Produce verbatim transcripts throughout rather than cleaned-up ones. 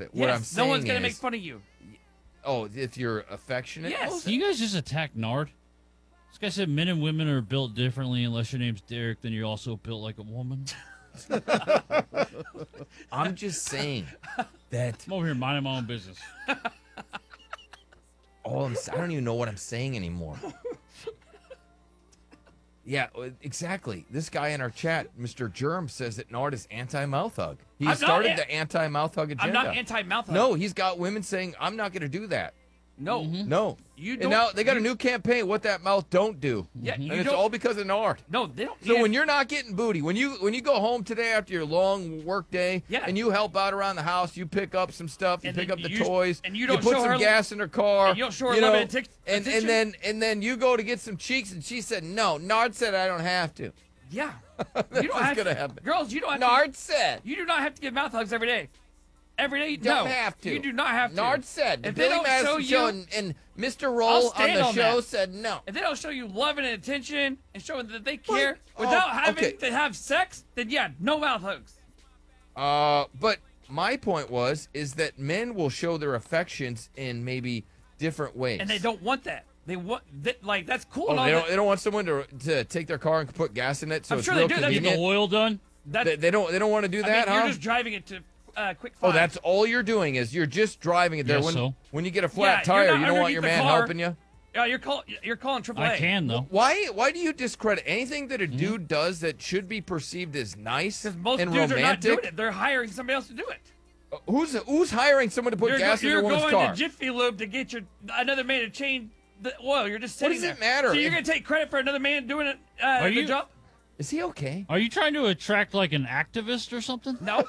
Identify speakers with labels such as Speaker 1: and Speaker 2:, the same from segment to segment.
Speaker 1: it. What
Speaker 2: yes,
Speaker 1: I'm saying
Speaker 2: no one's gonna
Speaker 1: is,
Speaker 2: make fun of you.
Speaker 1: oh, if you're affectionate,
Speaker 2: Yes.
Speaker 3: Can you guys just attack Nard? This guy said men and women are built differently. Unless your name's Derek, then you're also built like a woman.
Speaker 1: I'm just saying that
Speaker 3: I'm over here minding my own business.
Speaker 1: all I'm, I don't even know what I'm saying anymore. Yeah, exactly. This guy in our chat, Mister Germ, says that Nard is anti-mouth hug. He
Speaker 2: I'm
Speaker 1: started
Speaker 2: not,
Speaker 1: the anti-mouth hug agenda.
Speaker 2: I'm not anti-mouth hug.
Speaker 1: No, he's got women saying, I'm not going to do that.
Speaker 2: No.
Speaker 3: Mm-hmm.
Speaker 1: No.
Speaker 2: You
Speaker 1: And
Speaker 2: don't.
Speaker 1: now they got a
Speaker 2: you-
Speaker 1: new campaign, What That Mouth Don't Do.
Speaker 2: Yeah,
Speaker 1: And
Speaker 2: you
Speaker 1: it's
Speaker 2: don't-
Speaker 1: all because of Nard.
Speaker 2: No, they don't.
Speaker 1: So
Speaker 2: yeah.
Speaker 1: when you're not getting booty, when you when you go home today after your long work day,
Speaker 2: Yeah.
Speaker 1: and you help out around the house, you pick up some stuff, you
Speaker 2: And
Speaker 1: pick
Speaker 2: then
Speaker 1: up the
Speaker 2: you-
Speaker 1: toys,
Speaker 2: and you don't
Speaker 1: put
Speaker 2: show
Speaker 1: some
Speaker 2: her-
Speaker 1: gas in her car,
Speaker 2: and you don't show her
Speaker 1: you
Speaker 2: love
Speaker 1: know,
Speaker 2: and attic-
Speaker 1: and
Speaker 2: attention?
Speaker 1: and then and then you go to get some cheeks, and she said no. Nard said I don't have to.
Speaker 2: Yeah.
Speaker 1: That's
Speaker 2: You don't
Speaker 1: what's
Speaker 2: have
Speaker 1: gonna
Speaker 2: to,
Speaker 1: happen.
Speaker 2: Girls, you don't have
Speaker 1: Nard
Speaker 2: to.
Speaker 1: said
Speaker 2: You do not have to give mouth hugs every day. Every day, you
Speaker 1: don't
Speaker 2: no,
Speaker 1: have to.
Speaker 2: You do not have to.
Speaker 1: Nard said.
Speaker 2: If
Speaker 1: The
Speaker 2: they
Speaker 1: Billy
Speaker 2: don't
Speaker 1: Madison
Speaker 2: show you,
Speaker 1: show and, and Mister
Speaker 2: I'll
Speaker 1: Roll on
Speaker 2: stand
Speaker 1: the
Speaker 2: on
Speaker 1: show
Speaker 2: that.
Speaker 1: said no.
Speaker 2: if they don't show you love and attention and showing that they care
Speaker 1: What?
Speaker 2: without
Speaker 1: Oh,
Speaker 2: having
Speaker 1: okay.
Speaker 2: to have sex, then yeah, no mouth hugs.
Speaker 1: Uh, but my point was is that men will show their affections in maybe different ways.
Speaker 2: And they don't want that. They want that, like that's cool.
Speaker 1: Oh,
Speaker 2: and all
Speaker 1: they don't.
Speaker 2: that.
Speaker 1: They don't want someone to to take their car and put gas in it, so
Speaker 2: I'm
Speaker 1: it's
Speaker 2: sure
Speaker 1: real
Speaker 2: they do. That's
Speaker 3: Get
Speaker 1: convenient.
Speaker 3: the oil done.
Speaker 2: That-
Speaker 1: They, they don't. They don't want to do
Speaker 2: I
Speaker 1: that,
Speaker 2: mean,
Speaker 1: huh?
Speaker 2: You're just driving it to uh, quick
Speaker 1: Oh,
Speaker 2: five.
Speaker 1: that's all you're doing is you're just driving it there.
Speaker 3: Guess
Speaker 1: when
Speaker 3: so.
Speaker 1: when you get a
Speaker 2: Yeah,
Speaker 1: flat
Speaker 2: you're
Speaker 1: tire,
Speaker 2: not
Speaker 1: you don't want
Speaker 2: underneath
Speaker 1: your
Speaker 2: the
Speaker 1: man
Speaker 2: car.
Speaker 1: helping you.
Speaker 2: Yeah, you're call you're calling triple A.
Speaker 3: I can though.
Speaker 1: Why? Why do you discredit anything that a dude does that should be perceived as nice
Speaker 2: Because most
Speaker 1: and
Speaker 2: dudes
Speaker 1: romantic?
Speaker 2: are not doing it. They're hiring somebody else to do it.
Speaker 1: Uh, Who's who's hiring someone to put
Speaker 2: You're, go-
Speaker 1: gas in
Speaker 2: you're
Speaker 1: your woman's
Speaker 2: going
Speaker 1: car?
Speaker 2: to Jiffy Lube to get your another man to change the oil. You're just
Speaker 1: What
Speaker 2: sitting
Speaker 1: does it
Speaker 2: there.
Speaker 1: matter?
Speaker 2: So you're
Speaker 1: If-
Speaker 2: going to take credit for another man doing it, uh,
Speaker 3: Are
Speaker 2: the
Speaker 3: you-
Speaker 2: job?
Speaker 1: Is he okay?
Speaker 3: Are you trying to attract like an activist or something?
Speaker 2: No.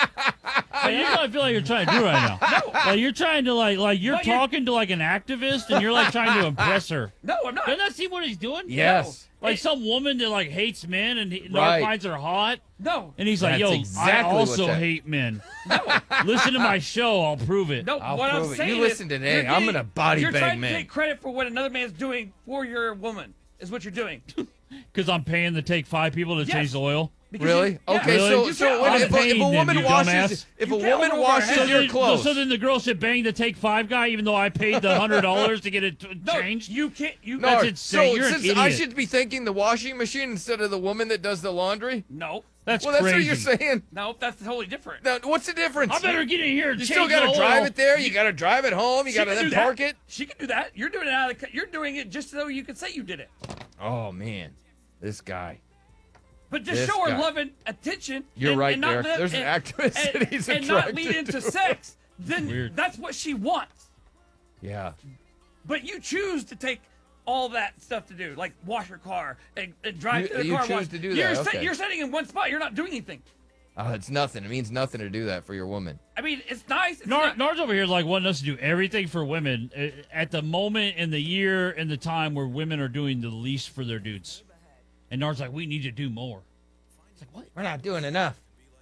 Speaker 3: Like, you know what I feel like you're trying to do right now.
Speaker 2: No.
Speaker 3: Like you're trying to like like you're
Speaker 2: But you're-
Speaker 3: talking to like an activist and you're like trying to impress her.
Speaker 2: No, I'm not.
Speaker 3: Doesn't that see what he's doing?
Speaker 1: Yes.
Speaker 3: Like some woman that like hates men and he,
Speaker 1: Right.
Speaker 3: Nard finds her hot,
Speaker 2: No.
Speaker 3: and he's like,
Speaker 1: That's
Speaker 3: "Yo,
Speaker 1: exactly
Speaker 3: I
Speaker 1: what
Speaker 3: also
Speaker 1: that-
Speaker 3: hate men. Listen to my show, I'll prove it."
Speaker 2: No,
Speaker 1: I'll
Speaker 2: what I'm
Speaker 1: prove it.
Speaker 2: saying
Speaker 1: You
Speaker 2: is
Speaker 1: listen today,
Speaker 2: you're
Speaker 1: I'm
Speaker 2: getting-
Speaker 1: gonna body
Speaker 2: you're
Speaker 1: bang
Speaker 2: trying
Speaker 1: men.
Speaker 2: to take credit for what another man's doing for your woman is what you're doing.
Speaker 3: Because I'm paying to take five people to
Speaker 2: Yes.
Speaker 3: change the oil.
Speaker 2: Because
Speaker 1: Really?
Speaker 2: you- yeah.
Speaker 1: Okay,
Speaker 3: Really?
Speaker 1: so
Speaker 3: You
Speaker 1: so
Speaker 2: can't-
Speaker 1: when,
Speaker 2: I'm
Speaker 1: if, a, if
Speaker 3: paying
Speaker 1: a
Speaker 3: them,
Speaker 1: woman
Speaker 3: you
Speaker 1: washes
Speaker 3: dumbass.
Speaker 1: if
Speaker 2: You
Speaker 1: a
Speaker 2: can't
Speaker 1: woman
Speaker 2: hold over
Speaker 1: washes
Speaker 2: her
Speaker 3: So
Speaker 2: head.
Speaker 1: your
Speaker 3: then,
Speaker 1: clothes,
Speaker 3: so then the girl should bang the take five guy, even though I paid the hundred dollars to get it t-
Speaker 2: No,
Speaker 3: changed.
Speaker 2: you can't. You
Speaker 1: no,
Speaker 3: That's insane.
Speaker 1: so
Speaker 3: You're an
Speaker 1: since I
Speaker 3: idiot.
Speaker 1: should be thanking the washing machine instead of the woman that does the laundry.
Speaker 2: No.
Speaker 3: That's
Speaker 1: Well, that's
Speaker 3: crazy.
Speaker 1: what you're saying.
Speaker 2: No, that's totally different.
Speaker 1: Now, what's the difference?
Speaker 3: I better get in here and
Speaker 1: You
Speaker 3: change
Speaker 1: still got
Speaker 3: the
Speaker 1: to drive
Speaker 3: oil.
Speaker 1: it there. You got to drive it home. You
Speaker 2: She
Speaker 1: got to
Speaker 2: can
Speaker 1: then
Speaker 2: do
Speaker 1: park
Speaker 2: that.
Speaker 1: it.
Speaker 2: She can do that. You're doing it out of the. You're doing it just so you can say you did it.
Speaker 1: Oh man, this guy.
Speaker 2: But just
Speaker 1: This
Speaker 2: show her
Speaker 1: guy.
Speaker 2: love and attention.
Speaker 1: You're
Speaker 2: and,
Speaker 1: right
Speaker 2: and not
Speaker 1: there.
Speaker 2: let-
Speaker 1: There's an
Speaker 2: and,
Speaker 1: activist
Speaker 2: and,
Speaker 1: that he's
Speaker 2: and not
Speaker 1: attracted
Speaker 2: lead into
Speaker 1: to.
Speaker 2: sex. Then
Speaker 3: Weird.
Speaker 2: that's what she wants.
Speaker 1: Yeah.
Speaker 2: But you choose to take all that stuff to do, like wash your car and, and drive
Speaker 1: You-
Speaker 2: to the
Speaker 1: you
Speaker 2: car
Speaker 1: choose
Speaker 2: wash.
Speaker 1: to do
Speaker 2: you're
Speaker 1: that,
Speaker 2: sit-
Speaker 1: okay.
Speaker 2: you're sitting in one spot. You're not doing anything.
Speaker 1: Oh, it's nothing. It means nothing to do that for your woman.
Speaker 2: I mean, it's nice. It's
Speaker 3: Nard,
Speaker 2: not,
Speaker 3: Nard's over here like wanting us to do everything for women uh, at the moment in the year and the time where women are doing the least for their dudes. And Nard's like, we need to do more. It's like, what?
Speaker 1: We're not doing enough.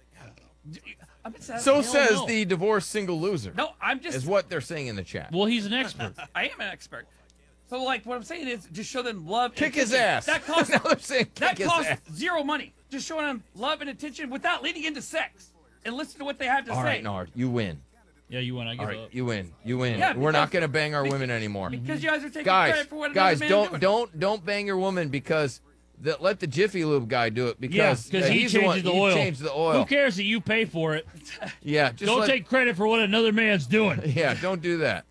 Speaker 2: I'm just,
Speaker 1: So
Speaker 3: Hell
Speaker 1: says
Speaker 3: no.
Speaker 1: the divorced single loser.
Speaker 2: no, I'm just.
Speaker 1: Is what they're saying in the chat.
Speaker 3: Well, he's an expert.
Speaker 2: I am an expert. So, like, what I'm saying is, just show them love.
Speaker 1: Kick
Speaker 2: and
Speaker 1: his
Speaker 2: attention.
Speaker 1: ass.
Speaker 2: That costs.
Speaker 1: now they're saying kick
Speaker 2: that
Speaker 1: his
Speaker 2: costs
Speaker 1: ass.
Speaker 2: zero money. Just showing them love and attention without leading into sex, and listen to what they have to
Speaker 1: All
Speaker 2: say.
Speaker 1: right, Nard, you win.
Speaker 3: Yeah, you win. I give
Speaker 1: All right,
Speaker 3: up.
Speaker 1: you win. You win.
Speaker 2: Yeah,
Speaker 1: We're not
Speaker 2: because-
Speaker 1: going to bang our
Speaker 2: because-
Speaker 1: women anymore.
Speaker 2: Because you guys are taking
Speaker 1: Guys,
Speaker 2: credit for what
Speaker 1: guys,
Speaker 2: another
Speaker 1: don't
Speaker 2: man doing.
Speaker 1: don't don't bang your woman because the, let the Jiffy Lube guy do it
Speaker 3: Yeah,
Speaker 1: because
Speaker 3: because
Speaker 1: uh,
Speaker 3: he
Speaker 1: he's the one.
Speaker 3: changes the
Speaker 1: he
Speaker 3: oil.
Speaker 1: changed the oil.
Speaker 3: Who cares that you pay for it?
Speaker 1: Yeah, just
Speaker 3: Don't
Speaker 1: let-
Speaker 3: take credit for what another man's doing.
Speaker 1: Yeah, don't do that.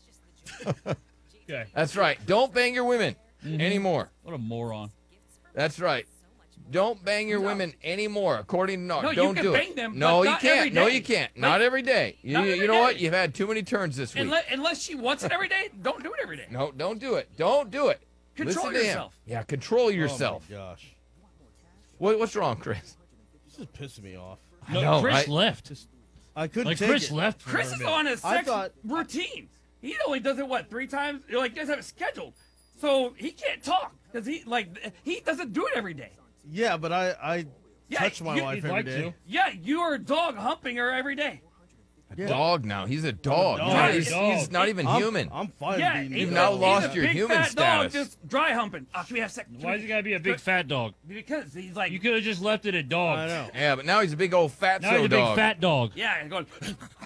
Speaker 3: Okay.
Speaker 1: That's right. Don't bang your women
Speaker 3: Mm-hmm.
Speaker 1: anymore.
Speaker 3: What a moron.
Speaker 1: That's right. Don't bang your women anymore, according to Nard.
Speaker 2: No, you
Speaker 1: don't
Speaker 2: can
Speaker 1: do
Speaker 2: bang
Speaker 1: it.
Speaker 2: them,
Speaker 1: no,
Speaker 2: but
Speaker 1: you
Speaker 2: not
Speaker 1: can't.
Speaker 2: every
Speaker 1: No,
Speaker 2: day.
Speaker 1: you can't.
Speaker 2: Like-
Speaker 1: not every day. You,
Speaker 2: Not
Speaker 1: you
Speaker 2: every
Speaker 1: know what?
Speaker 2: day.
Speaker 1: You've had too many turns this week.
Speaker 2: Unless, unless she wants it every day, don't do it every day.
Speaker 1: No, don't do it. Don't do it.
Speaker 2: Control
Speaker 1: Listen to him.
Speaker 2: yourself.
Speaker 1: Yeah, control yourself.
Speaker 4: Oh my gosh,
Speaker 1: What, what's wrong, Chris?
Speaker 4: this is pissing me off.
Speaker 3: No,
Speaker 1: know,
Speaker 3: Chris
Speaker 1: right?
Speaker 3: left.
Speaker 4: I couldn't
Speaker 3: Like
Speaker 4: take
Speaker 3: Chris
Speaker 4: it.
Speaker 3: left. for
Speaker 2: Chris
Speaker 3: a
Speaker 2: is
Speaker 3: minute.
Speaker 2: on a
Speaker 4: I
Speaker 2: sex
Speaker 4: thought-
Speaker 2: routine. He only does it what three times? Like he doesn't have it scheduled, so he can't talk because he like he doesn't do it every day.
Speaker 4: Yeah, but I I
Speaker 2: Yeah,
Speaker 4: touch my
Speaker 2: you-
Speaker 4: wife
Speaker 3: He'd
Speaker 4: every
Speaker 3: like
Speaker 4: day.
Speaker 3: to.
Speaker 2: Yeah, you are dog humping her every day.
Speaker 4: Yeah.
Speaker 1: Dog now. He's a dog.
Speaker 4: dog.
Speaker 1: He's, not,
Speaker 3: He's
Speaker 1: he's,
Speaker 3: a dog.
Speaker 1: he's not even
Speaker 4: I'm,
Speaker 1: human.
Speaker 4: I'm fine
Speaker 2: Yeah,
Speaker 4: being
Speaker 2: he's
Speaker 1: You've
Speaker 2: a-
Speaker 1: now
Speaker 2: he's
Speaker 1: lost
Speaker 2: a
Speaker 1: your
Speaker 2: big
Speaker 1: human
Speaker 2: fat
Speaker 1: status.
Speaker 2: Dog just dry humping. Oh, can we have sex?
Speaker 3: Why's he got to be a big fat dog?
Speaker 2: Because he's like,
Speaker 3: You could have just left it at dog.
Speaker 4: I know.
Speaker 1: Yeah, but now he's a big old
Speaker 3: Now
Speaker 1: fatso
Speaker 3: he's a big
Speaker 1: dog.
Speaker 3: fat dog.
Speaker 2: yeah, going.